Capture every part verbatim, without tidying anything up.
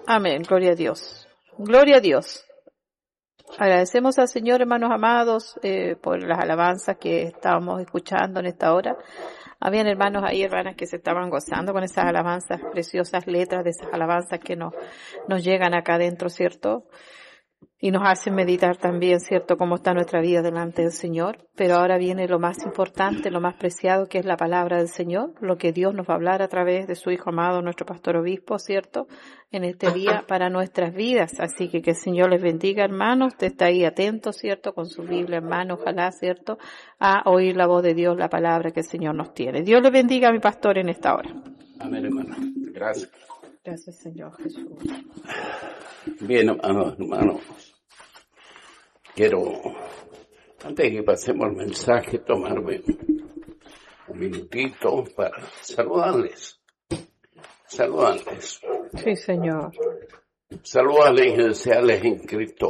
Amén, gloria a Dios. Gloria a Dios. Agradecemos al Señor, hermanos amados, eh, por las alabanzas que estábamos escuchando en esta hora. Habían hermanos ahí, hermanas, que se estaban gozando con esas alabanzas, preciosas letras de esas alabanzas que nos, nos llegan acá adentro, ¿cierto? Y nos hacen meditar también, ¿cierto?, cómo está nuestra vida delante del Señor. Pero ahora viene lo más importante, lo más preciado, que es la palabra del Señor, lo que Dios nos va a hablar a través de su Hijo amado, nuestro Pastor Obispo, ¿cierto?, en este día para nuestras vidas. Así que que el Señor les bendiga, hermanos. Usted está ahí atento, ¿cierto?, con su Biblia en mano, ojalá, ¿cierto?, a oír la voz de Dios, la palabra que el Señor nos tiene. Dios le bendiga a mi pastor en esta hora. Amén, hermano. Gracias. Gracias, Señor Jesús. Bien, hermanos, hermanos. Quiero, antes de que pasemos el mensaje, tomarme un minutito para saludarles. Saludarles. Sí, Señor. Saludarles y desearles en Cristo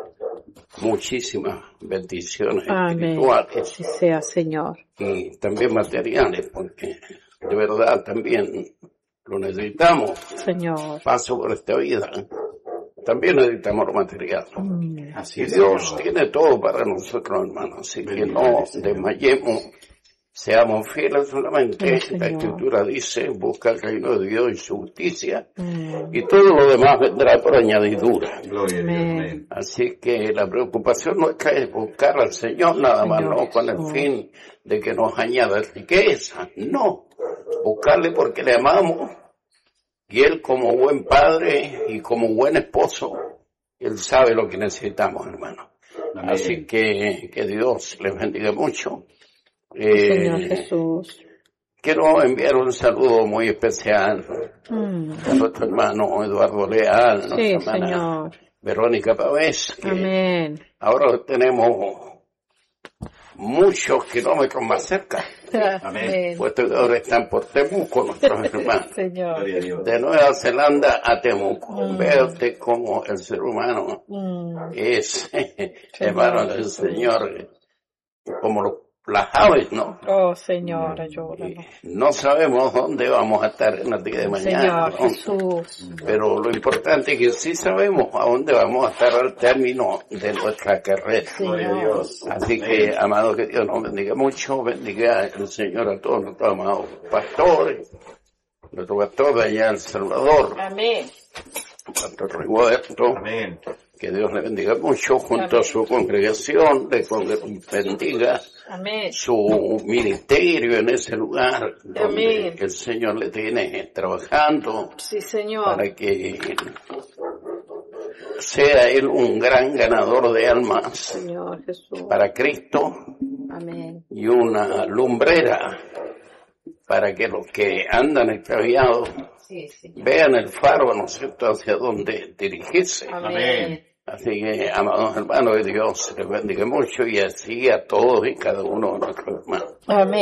muchísimas bendiciones Amén. espirituales. Así sea, Señor. Y también materiales, porque de verdad también lo necesitamos. Señor. Paso por esta vida. También necesitamos lo material. Mm. Así es, Dios Señor. Tiene todo para nosotros, hermanos. Así que no desmayemos. Seamos fieles solamente. Sí, la Escritura dice, busca el reino de Dios y su justicia. Mm. Y todo lo demás vendrá por añadidura. Gloria a Dios. Amén. Así que la preocupación no es que buscar al Señor nada más, Señor, no con el Jesús. fin de que nos añada riqueza. No. Buscarle porque le amamos. Y Él, como buen padre y como buen esposo, Él sabe lo que necesitamos, hermano. Amén. Así que que Dios les bendiga mucho. Sí, Señor Eh, Jesús. quiero enviar un saludo muy especial Mm. a nuestro hermano Eduardo Leal, nuestra Sí, hermana Señor. Verónica Pavés, que Amén. ahora tenemos muchos kilómetros más cerca, Amén. puesto que ahora están por Temuco nuestros hermanos. Señor. Gloria a Dios. De Nueva Zelanda a Temuco. Mm. Vea usted cómo el ser humano Mm. es hermano del Señor, como lo- las aves, ¿no? Oh, Señor, Y ayúdanos. no sabemos dónde vamos a estar en el día de mañana, Señor ¿no? Jesús. Pero lo importante es que sí sabemos a dónde vamos a estar al término de nuestra carrera. Gloria a Señor. Dios. Así que, amado, que Dios nos bendiga mucho, bendiga el Señor a todos nuestros amados pastores, nuestro pastor de allá en El Salvador, Amén. Pastor Rigoberto, Amén. que Dios le bendiga mucho junto Amén. a su congregación, le con- bendiga Amén. su ministerio en ese lugar donde Amén. el Señor le tiene trabajando Sí, Señor. para que sea él un gran ganador de almas Señor Jesús. para Cristo Amén. y una lumbrera para que los que andan extraviados Sí, Señor. vean el faro, ¿no es cierto?, hacia dónde dirigirse. Amén. Así que, amados hermanos de Dios, les bendiga mucho y así a todos y cada uno de nuestros hermanos. Amén.